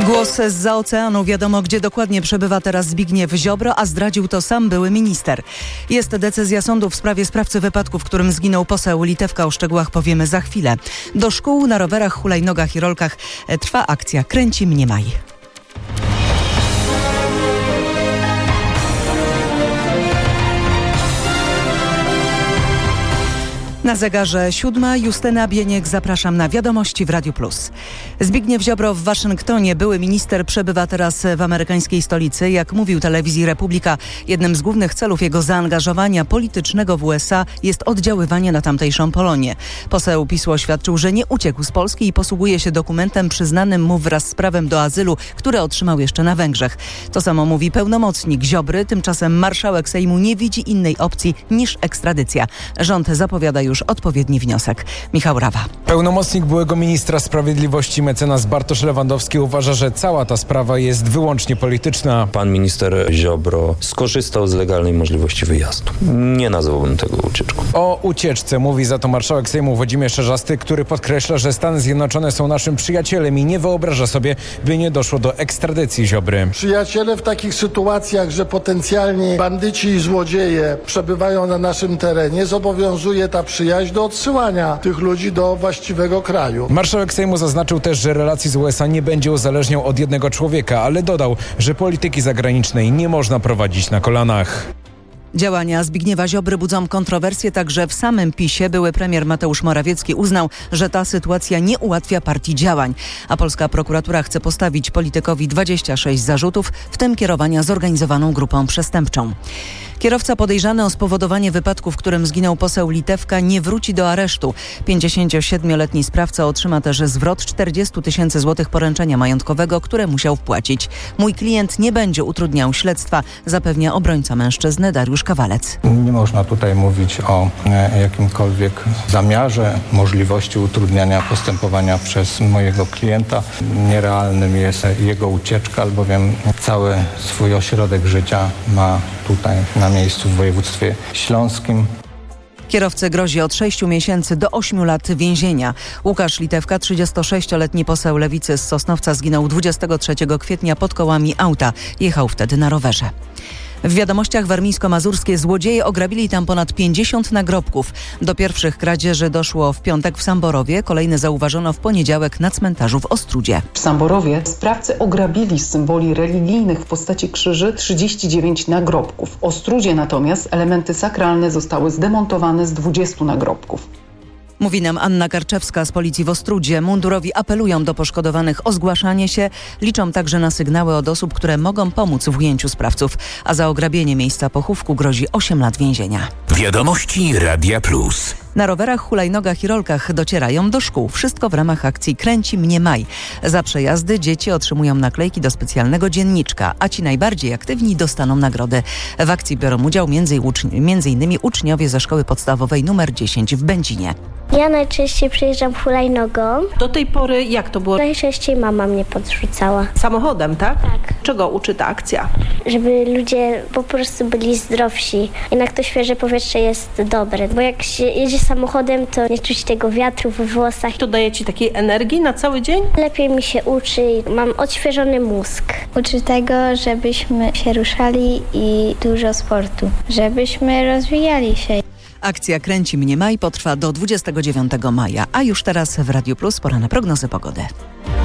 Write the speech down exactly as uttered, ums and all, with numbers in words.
Głos zza oceanu. Wiadomo, gdzie dokładnie przebywa teraz Zbigniew Ziobro, a zdradził to sam były minister. Jest decyzja sądu w sprawie sprawcy wypadku, w którym zginął poseł Litewka. O szczegółach powiemy za chwilę. Do szkół na rowerach, hulajnogach i rolkach trwa akcja Kręci mnie maj. Na zegarze siódma. Justyna Bieniek, zapraszam na Wiadomości w Radiu Plus. Zbigniew Ziobro w Waszyngtonie, były minister, przebywa teraz w amerykańskiej stolicy. Jak mówił telewizji Republika, jednym z głównych celów jego zaangażowania politycznego w U S A jest oddziaływanie na tamtejszą Polonię. Poseł PiS-u oświadczył, że nie uciekł z Polski i posługuje się dokumentem przyznanym mu wraz z prawem do azylu, które otrzymał jeszcze na Węgrzech. To samo mówi pełnomocnik Ziobry. Tymczasem marszałek Sejmu nie widzi innej opcji niż ekstradycja. Rząd zapowiada już odpowiedni wniosek. Michał Rawa. Pełnomocnik byłego ministra sprawiedliwości mecenas Bartosz Lewandowski uważa, że cała ta sprawa jest wyłącznie polityczna. Pan minister Ziobro skorzystał z legalnej możliwości wyjazdu. Nie nazwałbym tego ucieczką. O ucieczce mówi za to marszałek Sejmu Włodzimierz Czarzasty, który podkreśla, że Stany Zjednoczone są naszym przyjacielem i nie wyobraża sobie, by nie doszło do ekstradycji Ziobry. Przyjaciele w takich sytuacjach, że potencjalni bandyci i złodzieje przebywają na naszym terenie, zobowiązuje ta przyjaźń do odsyłania tych ludzi do właściwego kraju. Marszałek Sejmu zaznaczył też, że relacji z U S A nie będzie uzależniał od jednego człowieka, ale dodał, że polityki zagranicznej nie można prowadzić na kolanach. Działania Zbigniewa Ziobry budzą kontrowersje także w samym PiS-ie. Były premier Mateusz Morawiecki uznał, że ta sytuacja nie ułatwia partii działań. A polska prokuratura chce postawić politykowi dwadzieścia sześć zarzutów, w tym kierowania zorganizowaną grupą przestępczą. Kierowca podejrzany o spowodowanie wypadku, w którym zginął poseł Litewka, nie wróci do aresztu. pięćdziesięciosiedmioletni sprawca otrzyma też zwrot czterdzieści tysięcy złotych poręczenia majątkowego, które musiał wpłacić. Mój klient nie będzie utrudniał śledztwa, zapewnia obrońca mężczyzny Dariusz Kawalec. Nie można tutaj mówić o jakimkolwiek zamiarze, możliwości utrudniania postępowania przez mojego klienta. Nierealnym jest jego ucieczka, albowiem cały swój ośrodek życia ma tutaj na miejscu w województwie śląskim. Kierowcy grozi od sześciu miesięcy do ośmiu lat więzienia. Łukasz Litewka, trzydziestosześcioletni poseł Lewicy z Sosnowca, zginął dwudziestego trzeciego kwietnia pod kołami auta. Jechał wtedy na rowerze. W Wiadomościach warmińsko-mazurskie złodzieje ograbili tam ponad pięćdziesiąt nagrobków. Do pierwszych kradzieży doszło w piątek w Samborowie, kolejne zauważono w poniedziałek na cmentarzu w Ostródzie. W Samborowie sprawcy ograbili z symboli religijnych w postaci krzyży trzydzieści dziewięć nagrobków. W Ostródzie natomiast elementy sakralne zostały zdemontowane z dwudziestu nagrobków. Mówi nam Anna Karczewska z policji w Ostródzie. Mundurowi apelują do poszkodowanych o zgłaszanie się. Liczą także na sygnały od osób, które mogą pomóc w ujęciu sprawców. A za ograbienie miejsca pochówku grozi osiem lat więzienia. Wiadomości Radia Plus. Na rowerach, hulajnogach i rolkach docierają do szkół. Wszystko w ramach akcji Kręci mnie maj. Za przejazdy dzieci otrzymują naklejki do specjalnego dzienniczka, a ci najbardziej aktywni dostaną nagrody. W akcji biorą udział między innymi uczniowie ze szkoły podstawowej numer dziesięć w Będzinie. Ja najczęściej przejeżdżam hulajnogą. Do tej pory jak to było? Najczęściej mama mnie podrzucała. Samochodem, tak? Tak. Czego uczy ta akcja? Żeby ludzie po prostu byli zdrowsi. Jednak to świeże powietrze jest dobre, bo jak się jedzie samochodem, to nie czuć tego wiatru we włosach. To daje ci takiej energii na cały dzień? Lepiej mi się uczy, mam odświeżony mózg. Uczy tego, żebyśmy się ruszali i dużo sportu, żebyśmy rozwijali się. Akcja Kręci mnie maj potrwa do dwudziestego dziewiątego maja, a już teraz w Radiu Plus pora na prognozę pogody.